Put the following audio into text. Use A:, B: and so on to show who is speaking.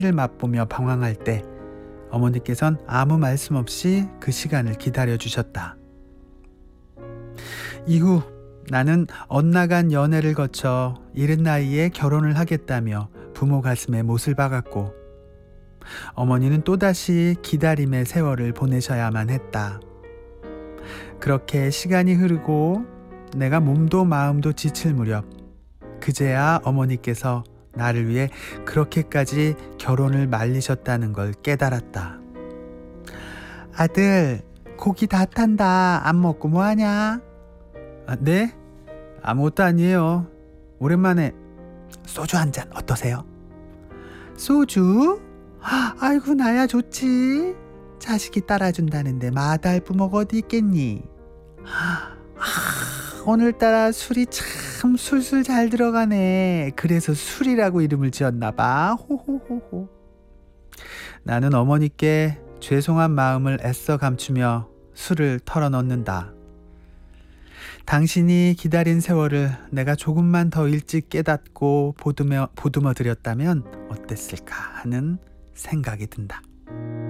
A: 를 맛보며 방황할 때 어머니께선 아무 말씀 없이 그 시간을 기다려 주셨다. 이후 나는 엇나간 연애를 거쳐 이른 나이에 결혼을 하겠다며 부모 가슴에 못을 박았고, 어머니는 또다시 기다림의 세월을 보내셔야만 했다. 그렇게 시간이 흐르고 내가 몸도 마음도 지칠 무렵, 그제야 어머니께서 나를 위해 그렇게까지 결혼을 말리셨다는 걸 깨달았다. 아들, 고기 다 탄다. 안 먹고 뭐하냐? 네? 아무것도 아니에요. 오랜만에 소주 한 잔 어떠세요? 소주? 아이고, 나야 좋지. 자식이 따라준다는데 마다할 부모가 어디 있겠니? 오늘따라 술이 참 술술 잘 들어가네. 그래서 술이라고 이름을 지었나봐. 호호호호. 나는 어머니께 죄송한 마음을 애써 감추며 술을 털어넣는다. 당신이 기다린 세월을 내가 조금만 더 일찍 깨닫고 보듬어 드렸다면 어땠을까 하는 생각이 든다.